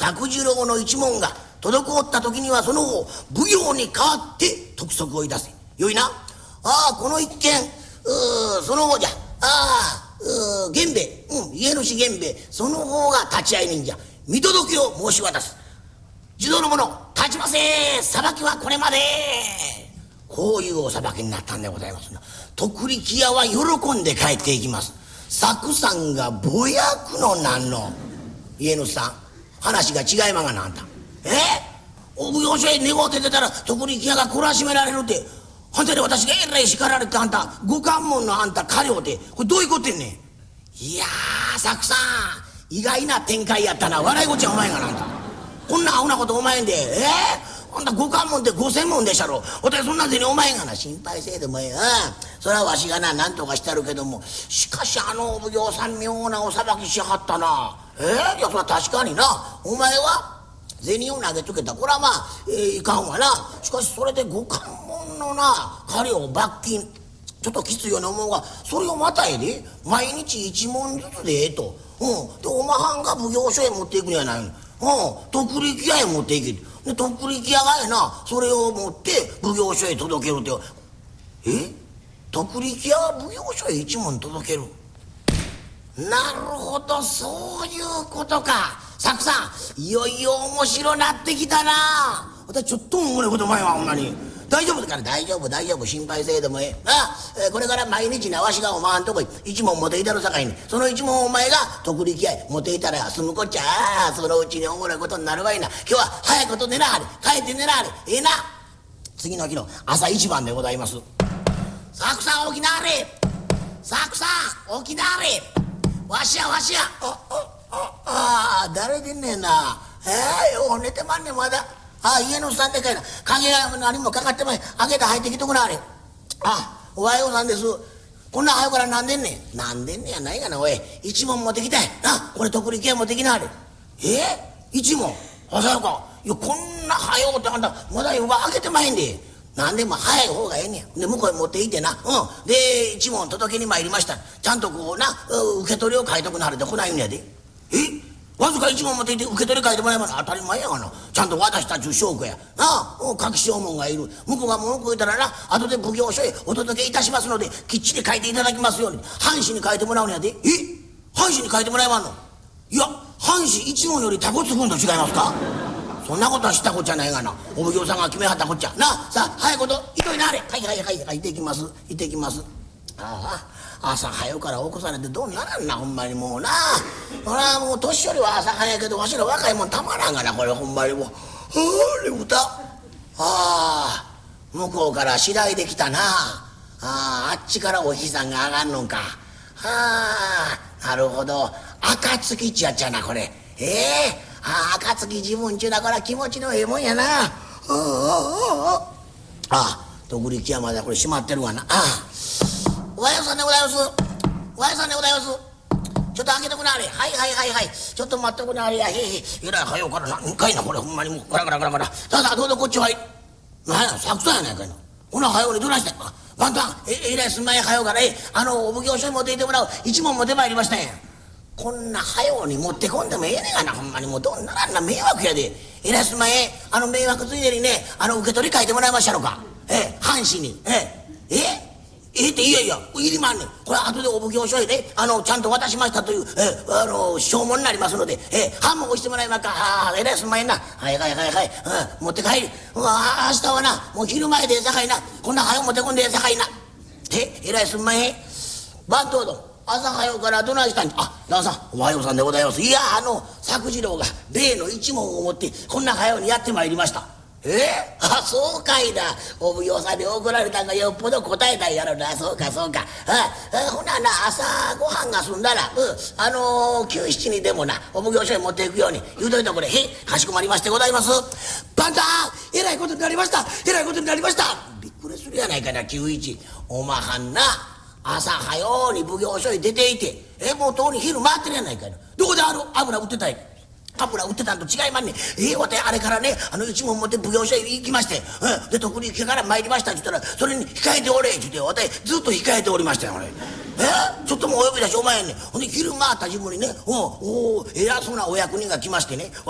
作次郎の一門が滞った時にはその方奉行に代わって督促をいたせ。よいな。この一件その方じゃ。源兵衛、家主源兵衛その方が立ち会い人じゃ。見届けを申し渡す。地蔵の者立ちませ。裁きはこれまで。こういうお裁きになったんでございますな。徳力屋は喜んで帰っていきます。作さんがぼやくのなんの。家主さん話が違いまがなあんた。お奉行所へ寝ごうて出たら徳力屋が懲らしめられるって。あんたで私がえらい叱られてあんた五関門のあんた過料ってこれどういうことやねん。いや作さん意外な展開やったな。笑いごちゃお前がなんだ。こんなアホなことお前んで。あんた五関門って5000門でしゃろ。おたそんな銭お前がな。心配せえでもええ。それはわしがな何とかしてるけども、しかしお奉行さん妙なお裁きしはったな。いやそれは確かにな。お前は銭を投げつけた。これはまあ、いかんわな。しかしそれで五関門のな過料罰金ちょっときついように思うが、それをまたえで毎日1問ずつでええと。でおまはんが奉行所へ持っていくんやないの。徳力屋へ持っていけ。で徳力屋がやなそれを持って奉行所へ届けるって。徳力屋は奉行所へ1問届ける。なるほどそういうことか。作さんいよいよ面白なってきたな。私ちょっともおもろいこと前はほんまに。大丈夫だから。大丈夫心配せえでもええ。これから毎日なわしがおまはんとこへ一問持っていたるさかいにその一問をお前が徳力屋へ持っていたら済むこっちゃ。そのうちにおもろいことになるわいな。今日は早いこと寝なはれ。帰って寝なはれ。な。次の日の朝一番でございます。作さん起きなはれ。作さん起きなはれ。わしや。誰でんねんな。よう寝てまんねんまだ。家のさんでかいな。鍵が何もかかってまい。開けて入ってきとくなあれ。おはようさんです。こんな早くからなんでんねん。なんでんねんやないがなおい。一問持ってきたい。これ徳力屋持ってきなあれ。一問朝よか。いやこんな早うってあんたまだ夜が開けてまへんで。なんでも早い方がええねん。で向こうへ持っていってな。で一問届けに参りました。ちゃんとこうな受け取りを書いとくなはれでこないんやで。わずか一問持っていて受け取り書いてもらえばな当たり前やがな。ちゃんと渡したっちゅう証拠や書き証文がいる。向こうが文句言うたらな後で奉行所へお届けいたしますのできっちり書いていただきますように藩士に書いてもらうんやで。藩士に書いてもらえまんの。いや藩士一問よりタコつくんと違いますか。そんなことはしたこっちゃないがな。お奉行さんが決めはったこっちゃな。さあ早いこといといなはれ。はい行ってきます朝早うから起こされてどうならんなほんまにもうな。ほらもう年寄りは朝早いけどわしら若いもんたまらんがなこれほんまにもう。向こうから次第できたな。あっちからお日さんが上がんのんか。なるほど暁っちゅうやっちゃなこれ。暁自分ちゅうなこれは気持ちのええもんやな。徳力屋まだこれ閉まってるわな。おはようさんでございます。ちょっと開けてくなはれ。はいちょっと待ってくなはれや。えらい早うから何回なこれほんまにもうガラさあどうぞこっちはい。何や作さんやないかいな。こんな早うにどないしてバンタンえらいすんまへん早うからお奉行所に持っていてもらう一問も出まいりましたんや。こんな早うに持ってこんでもええねんがなほんまにもうどんならんな迷惑やで。えらいすんまへん迷惑ついでにね受け取り書いてもらいましたのか。藩士にっていやいりまんねん。これ後でお奉行所へでちゃんと渡しましたという証文になりますので判も押してもらいますか。えらいすんまへんな。はい持って帰り。明日はなもう昼前でさかいなこんな早う持ってこんでさかいな。えらいすんまへん。番頭どん朝早うからどないしたんじゃ。旦さんおはようさんでございます。いや作次郎が例の一問を持ってこんな早うにやってまいりました。そうかいな。お奉行さんに怒られたんがよっぽど答えたんやろな。そうかほなな朝ごはんが済んだら9、7にでもなお奉行所へ持っていくように言うといてくれ。かしこまりましてございます。パンタンえらいことになりました。びっくりするやないかな。91おまはんな朝早うに奉行所へ出ていてもうとうに昼回ってるやないかいな。どこで油売ってたい。油売ってたんと違いまんねん。わてあれからね一問持って奉行所へ行きましてで徳力家から参りましたって言ったらそれに控えておれって言ってわてずっと控えておりましたよ俺。ちょっともうお呼び出しお前やねん。ほんで昼回った自分にね偉そうなお役人が来ましてね